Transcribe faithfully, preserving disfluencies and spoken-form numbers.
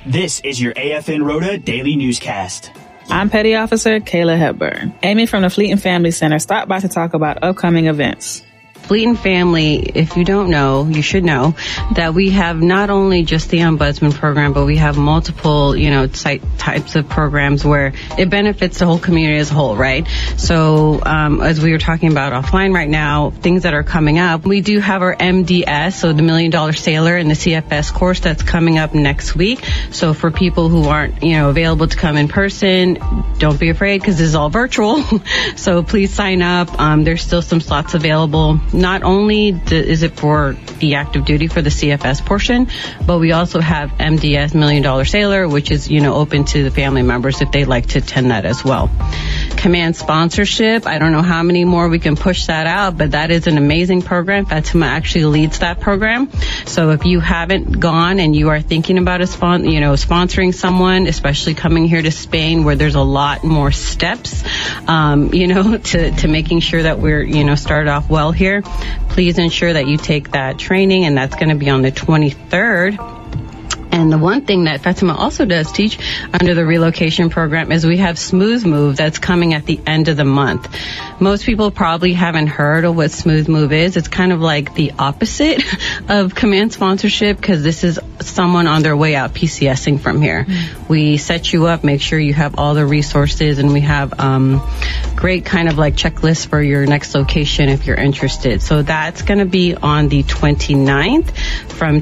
This is your A F N Rhoda Daily Newscast. I'm Petty Officer Kayla Hepburn. Amy from the Fleeton Family Center stopped by to talk about upcoming events. Fleeton Family, if you don't know, you should know that we have not only just the Ombudsman program, but we have multiple, you know, type, types of programs where it benefits the whole community as a whole, right? So, um, as we were talking about offline right now, things that are coming up, we do have our M D S, so the Million Dollar Sailor and the C F S course that's coming up next week. So for people who aren't, you know, available to come in person, don't be afraid because this is all virtual. So please sign up. Um, there's still some slots available. Not only is it for the active duty for the C F S portion, but we also have M D S, Million Dollar Sailor, which is, you know, open to the family members if they'd like to attend that as well. Command sponsorship, I don't know how many more we can push that out, but that is an amazing program. Fatima actually leads that program. So if you haven't gone and you are thinking about a spon- you know, sponsoring someone, especially coming here to Spain where there's a lot more steps, um, you know, to, to making sure that we're, you know, started off well here, please ensure that you take that training, and that's going to be on the twenty-third. And the one thing that Fatima also does teach under the relocation program is we have Smooth Move that's coming at the end of the month. Most people probably haven't heard of what Smooth Move is. It's kind of like the opposite of command sponsorship because this is someone on their way out PCSing from here. Mm-hmm. We set you up, make sure you have all the resources, and we have um, great kind of like checklists for your next location if you're interested. So that's going to be on the twenty-ninth from